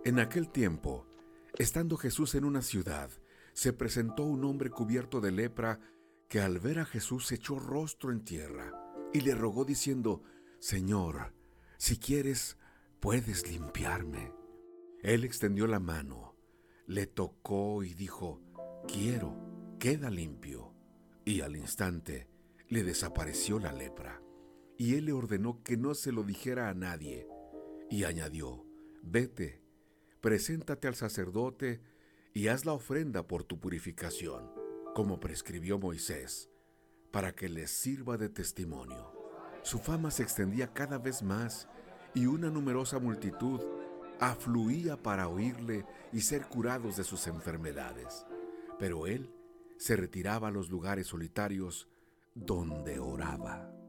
En aquel tiempo, estando Jesús en una ciudad, se presentó un hombre cubierto de lepra que al ver a Jesús se echó rostro en tierra y le rogó diciendo: Señor, si quieres, puedes limpiarme. Él extendió la mano, le tocó y dijo: quiero, queda limpio. Y al instante le desapareció la lepra. Y él le ordenó que no se lo dijera a nadie. Y añadió: vete, preséntate al sacerdote y haz la ofrenda por tu purificación, como prescribió Moisés, para que les sirva de testimonio. Su fama se extendía cada vez más y una numerosa multitud afluía para oírle y ser curados de sus enfermedades. Pero él se retiraba a los lugares solitarios donde oraba.